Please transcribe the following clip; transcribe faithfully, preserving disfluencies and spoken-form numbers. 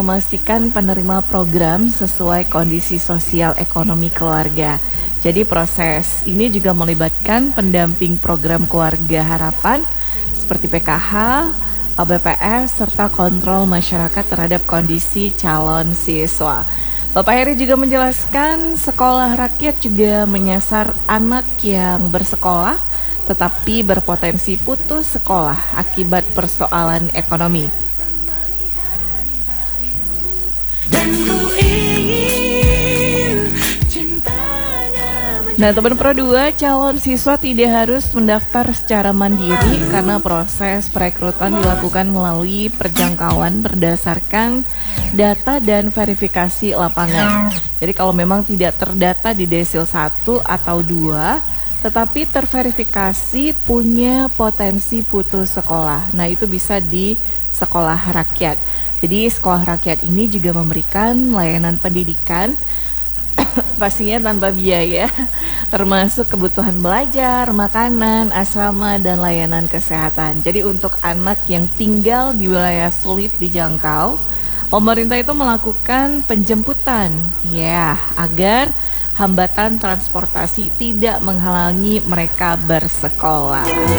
memastikan penerima program sesuai kondisi sosial ekonomi keluarga. Jadi proses ini juga melibatkan pendamping program keluarga harapan seperti P K H, B P S, serta kontrol masyarakat terhadap kondisi calon siswa. Bapak Heri juga menjelaskan sekolah rakyat juga menyasar anak yang bersekolah tetapi berpotensi putus sekolah akibat persoalan ekonomi. Nah, teman Pro dua, calon siswa tidak harus mendaftar secara mandiri karena proses perekrutan dilakukan melalui perjangkauan berdasarkan data dan verifikasi lapangan. Jadi kalau memang tidak terdata di desil satu atau dua, tetapi terverifikasi punya potensi putus sekolah. Nah, itu bisa di sekolah rakyat. Jadi sekolah rakyat ini juga memberikan layanan pendidikan pastinya tanpa biaya, termasuk kebutuhan belajar, makanan, asrama, dan layanan kesehatan. Jadi untuk anak yang tinggal di wilayah sulit dijangkau, pemerintah itu melakukan penjemputan, ya, agar hambatan transportasi tidak menghalangi mereka bersekolah.